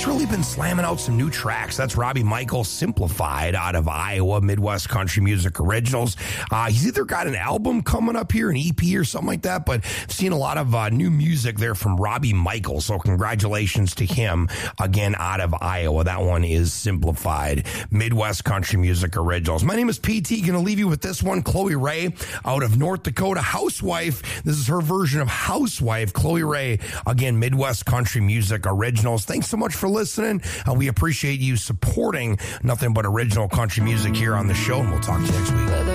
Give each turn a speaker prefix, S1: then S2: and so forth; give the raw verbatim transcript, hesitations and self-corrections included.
S1: he's really been slamming out some new tracks. That's Robbie Michael, Simplified, out of Iowa, Midwest Country Music Originals. Uh, he's either got an album coming up here, an E P or something like that, but I've seen a lot of uh, new music there from Robbie Michael, so congratulations to him, again, out of Iowa. That one is Simplified, Midwest Country Music Originals. My name is P T. Going to leave you with this one, Chloe Ray, out of North Dakota, Housewife. This is her version of Housewife. Chloe Ray, again, Midwest Country Music Originals. Thanks so much for listening. Uh, we appreciate you supporting nothing but original country music here on the show, and we'll talk to you next week.